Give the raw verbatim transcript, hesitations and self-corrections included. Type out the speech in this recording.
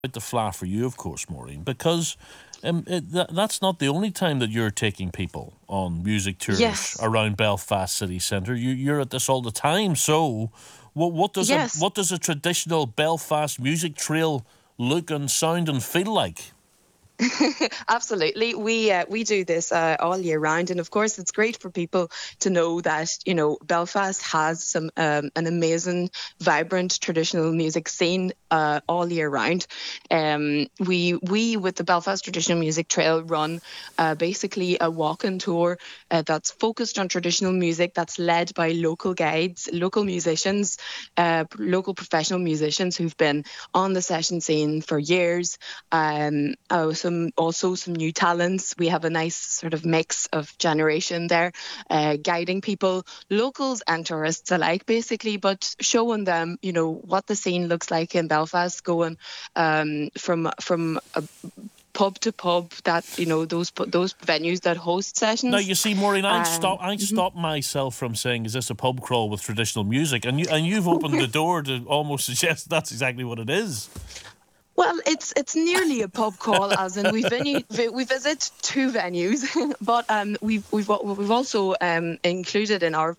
the flat for you, of course, Maureen, because um, it, th- that's not the only time that you're taking people on music tours Yes, around Belfast city centre. You, you're at this all the time. So, what, what does a yes. what does a traditional Belfast music trail look and sound and feel like? Absolutely. We uh, we do this uh, all year round, and of course, it's great for people to know that you know Belfast has some um, an amazing, vibrant traditional music scene uh, all year round. Um, we we with the Belfast Traditional Music Trail run uh, basically a walking tour uh, that's focused on traditional music, that's led by local guides, local musicians, uh, local professional musicians who've been on the session scene for years. Um, oh, some also some new talents. We have a nice sort of mix of generation there, uh, guiding people, locals and tourists alike, basically, but showing them, you know, what the scene looks like in Belfast, going um, from from a pub to pub, that you know those those venues that host Now sessions. you see, Maureen, I'd Um, stop. I'd mhm. stop myself from saying, "Is this a pub crawl with traditional music?" And you and you've opened the door to almost suggest that's exactly what it is. Well, it's it's nearly a pub crawl, as in we venu- vi- we visit two venues, but um we've we've al- we've also um included in our